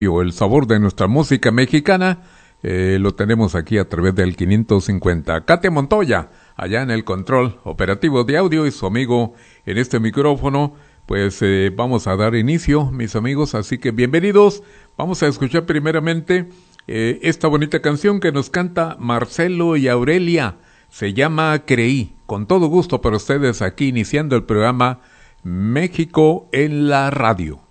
El sabor de nuestra música mexicana, lo tenemos aquí a través del 550. Katia Montoya, allá en el control operativo de audio, y su amigo en este micrófono. Pues vamos a dar inicio, mis amigos, así que bienvenidos. Vamos a escuchar primeramente esta bonita canción que nos canta Marcelo y Aurelia. Se llama Creí. Con todo gusto para ustedes aquí iniciando el programa México en la radio.